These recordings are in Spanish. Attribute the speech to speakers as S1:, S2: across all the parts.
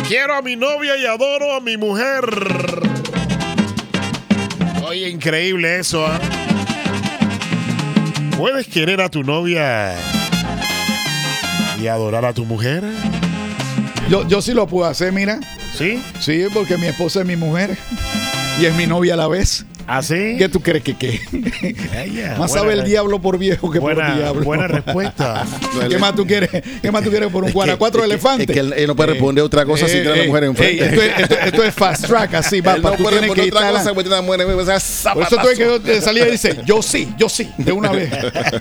S1: Quiero a mi novia y adoro a mi mujer. Oye, increíble eso, ¿eh? ¿Puedes querer a tu novia y adorar a tu mujer?
S2: Yo sí lo puedo hacer, mira.
S1: ¿Sí?
S2: Sí, porque mi esposa es mi mujer y es mi novia a la vez.
S1: ¿Ah, sí?
S2: ¿Qué tú crees que qué? Más sabe el diablo por viejo que por diablo.
S1: Buena respuesta.
S2: ¿Qué más tú quieres? ¿Qué más tú quieres por un cuatro elefantes?
S3: Es que él no puede responder otra cosa sin tener a la mujer enfrente.
S2: Esto es fast track, así, papá.
S3: No
S2: tú
S3: puede
S2: tienes que
S3: responder otra
S2: ir
S3: cosa, porque tiene una mujer enfrente.
S2: por eso tú que salía y dice, yo sí, de una vez.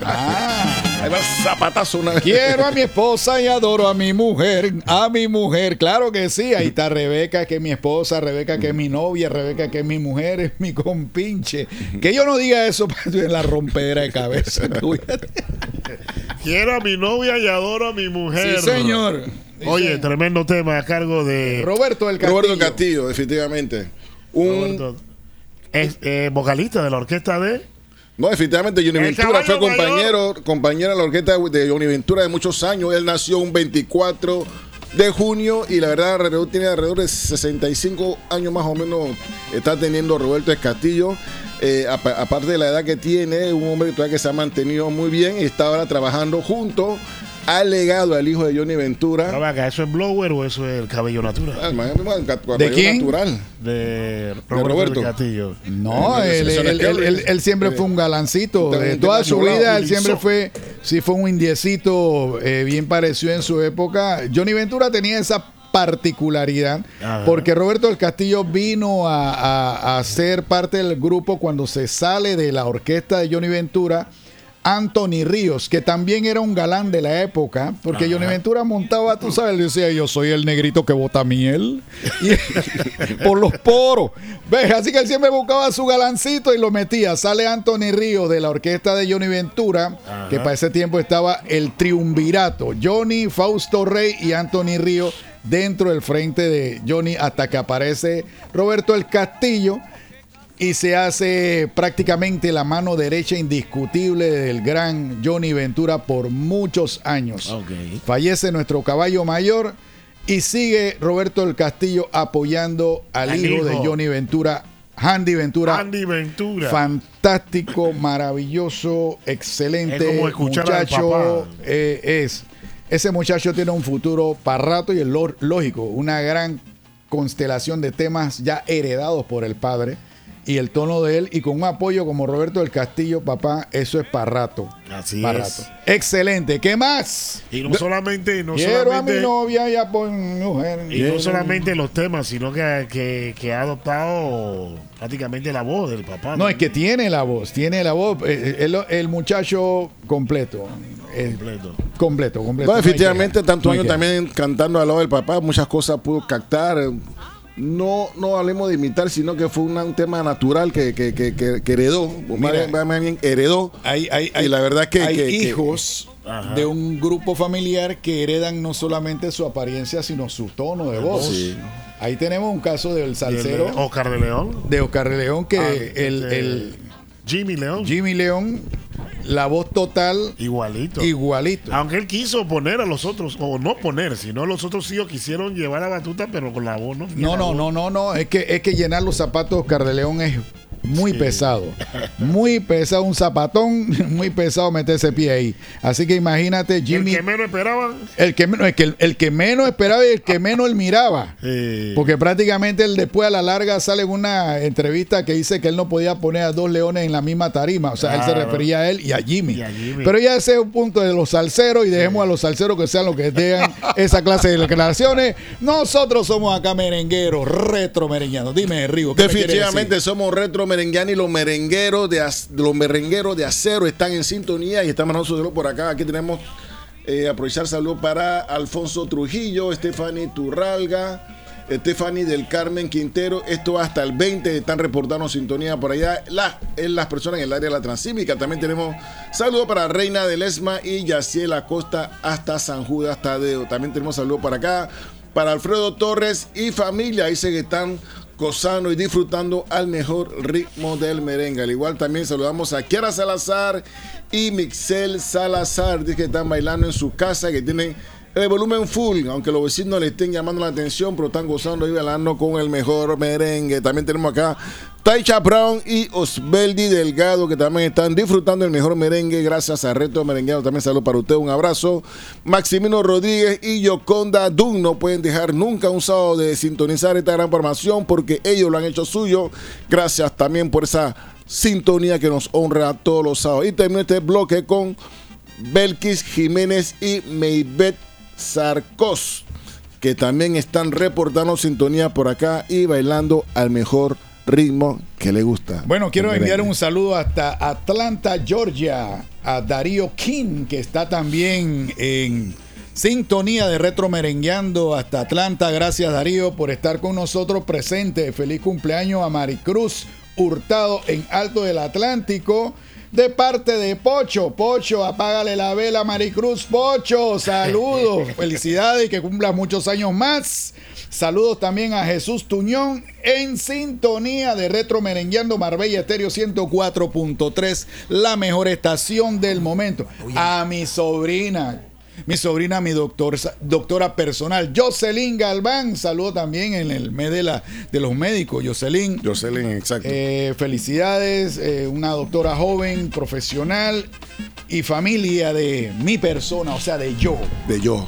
S3: Ahí va el zapatazo una vez.
S2: Quiero a mi esposa y adoro a mi mujer. Claro que sí. Ahí está Rebeca, que es mi esposa, Rebeca, que es mi novia, Rebeca, que es mi mujer, es mi compinche. Que yo no diga eso en la rompedera de cabeza.
S1: Quiero a mi novia y adoro a mi mujer.
S2: Sí, señor.
S1: Oye, tremendo tema a cargo de
S2: Roberto del Castillo.
S3: Roberto Castillo, definitivamente.
S1: Roberto, es vocalista de la orquesta de...
S3: No, efectivamente, Johnny Ventura fue compañero de la orquesta de Johnny Ventura de muchos años. Él nació un 24 de junio y la verdad tiene alrededor de 65 años más o menos. Está teniendo Roberto del Castillo. Aparte de la edad que tiene, un hombre todavía que se ha mantenido muy bien y está ahora trabajando junto al legado al hijo de Johnny Ventura.
S1: ¿Eso es blower o eso es el cabello natural?
S2: ¿De quién?
S3: Natural.
S1: De Roberto Castillo.
S2: No, él siempre fue un galancito. De toda su vida, él siempre fue un indiecito bien parecido en su época. Johnny Ventura tenía esa particularidad, porque Roberto del Castillo vino a ser parte del grupo cuando se sale de la orquesta de Johnny Ventura Anthony Ríos, que también era un galán de la época, porque Johnny Ventura montaba, tú sabes, decía, yo soy el negrito que bota miel por los poros. ¿Ves? Así que él siempre buscaba su galancito y lo metía. Sale Anthony Ríos de la orquesta de Johnny Ventura, que para ese tiempo estaba el triunvirato, Johnny, Fausto Rey y Anthony Ríos dentro del frente de Johnny, hasta que aparece Roberto el Castillo y se hace prácticamente la mano derecha indiscutible del gran Johnny Ventura por muchos años. Fallece nuestro caballo mayor y sigue Roberto del Castillo apoyando al hijo de Johnny Ventura, Andy Ventura. Fantástico, maravilloso, excelente.
S1: Es como escuchar
S2: muchacho. Ese muchacho tiene un futuro para rato y es lógico, una gran constelación de temas ya heredados por el padre. Y el tono de él, y con un apoyo como Roberto del Castillo, papá, eso es para rato.
S1: Así
S2: para
S1: es.
S2: Rato. Excelente. ¿Qué más?
S1: Y no solamente...
S2: Quiero a mi novia y a mi mujer.
S1: Y no solamente los temas, sino que ha adoptado prácticamente la voz del papá.
S2: No, es que tiene la voz. El muchacho completo. Completo.
S3: No, definitivamente, tantos años también cantando al lado del papá, muchas cosas pudo captar. No hablemos de imitar, sino que fue un tema natural que heredó. Más bien heredó. Y la verdad que
S2: hay hijos de un grupo familiar que heredan no solamente su apariencia, sino su tono de voz. Sí. Ahí tenemos un caso del salsero.
S1: De Oscar de León.
S2: De Oscar de León, que
S1: Jimmy
S2: León, la voz total.
S1: Igualito. Aunque él quiso poner a los otros, o no poner, sino los otros hijos quisieron llevar la batuta, pero con la voz no.
S2: No. Es que llenar los zapatos de Oscar de León es muy pesado. Muy pesado, un zapatón, muy pesado meter ese pie ahí. Así que imagínate, Jimmy.
S1: El que menos esperaba.
S2: El que menos esperaba y el que menos él miraba. Porque prácticamente él después a la larga sale en una entrevista que dice que él no podía poner a dos leones en la misma tarima. O sea, él se refería a él y a Jimmy. Pero ya ese es un punto de los salseros y dejemos a los salseros que sean los que digan esa clase de declaraciones. Nosotros somos acá merengueros, retro merengueanos. Dime, Rigo, ¿qué
S3: definitivamente somos retro merengueanos y los merengueros de acero están en sintonía y estamos nosotros por acá. Aquí tenemos aprovechar saludo para Alfonso Trujillo, Stephanie Turralga, Stephanie del Carmen Quintero. Esto hasta el 20 están reportando sintonía por allá. Las personas en el área de la Transísmica. También tenemos saludo para Reina del Esma y Yaciel Acosta hasta San Judas Tadeo. También tenemos saludo para acá para Alfredo Torres y familia. Dice que están gozando y disfrutando al mejor ritmo del merengue. Al igual también saludamos a Kiara Salazar y Mixel Salazar. Dice que están bailando en su casa, que tienen el volumen full, aunque los vecinos le estén llamando la atención, pero están gozando y bailando con el mejor merengue. También tenemos acá Taicha Brown y Osbeldi Delgado, que también están disfrutando el mejor merengue gracias a Retro Merengueado. También saludo para usted, un abrazo. Maximino Rodríguez y Yoconda Dun no pueden dejar nunca un sábado de sintonizar esta gran programación porque ellos lo han hecho suyo. Gracias también por esa sintonía que nos honra todos los sábados. Y termino este bloque con Belkis Jiménez y Meibet Sarcos, que también están reportando sintonía por acá y bailando al mejor ritmo que le gusta.
S2: Bueno, quiero enviar un saludo hasta Atlanta, Georgia, a Darío King, que está también en sintonía de Retro Merengueando hasta Atlanta. Gracias, Darío, por estar con nosotros presente. Feliz cumpleaños a Maricruz Hurtado en Alto del Atlántico, de parte de Pocho. Pocho, apágale la vela a Maricruz. Pocho, saludos, felicidades y que cumpla muchos años más. Saludos también a Jesús Tuñón en sintonía de Retro Merengueando, Marbella Estéreo 104.3, la mejor estación del momento. A mi sobrina, mi doctora personal, Jocelyn Galván. Saludo también en el mes de los médicos, Jocelyn.
S3: Jocelyn, exacto.
S2: Felicidades, una doctora joven, profesional y familia de mi persona, o sea, de yo.
S3: Yo.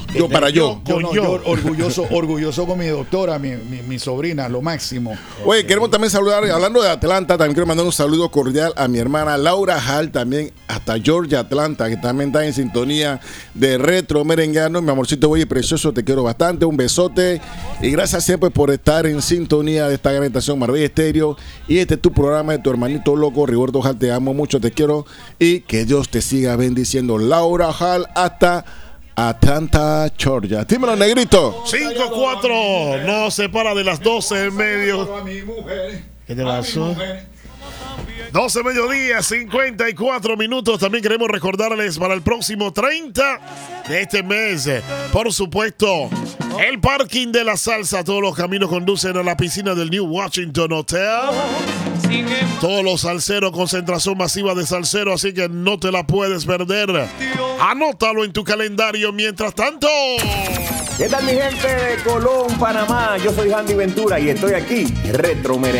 S2: Orgulloso con mi doctora, mi sobrina, lo máximo.
S3: Oye, queremos también saludar, hablando de Atlanta, también quiero mandar un saludo cordial a mi hermana Laura Hall, también hasta Georgia, Atlanta, que también está en sintonía de Retro Merengueando. Mi amorcito bello y precioso, te quiero bastante, un besote y gracias siempre por estar en sintonía de esta gran estación Marbella Estéreo. Y este es tu programa de tu hermanito loco, Rigoberto Hall. Te amo mucho, te quiero y que Dios te siga bendiciendo. Laura Hall hasta Atlanta, Georgia. Dímelo, negrito.
S1: 5-4 nos separa de las 12 en medio. ¿Qué te pasó? 12 mediodía, 54 minutos. También queremos recordarles para el próximo 30 de este mes, por supuesto, el parking de la salsa. Todos los caminos conducen a la piscina del New Washington Hotel. Todos los salseros, concentración masiva de salseros, así que no te la puedes perder. Anótalo en tu calendario. Mientras tanto,
S4: ¿qué tal mi gente de Colón, Panamá? Yo soy Andy Ventura y estoy aquí, Retro Merengue.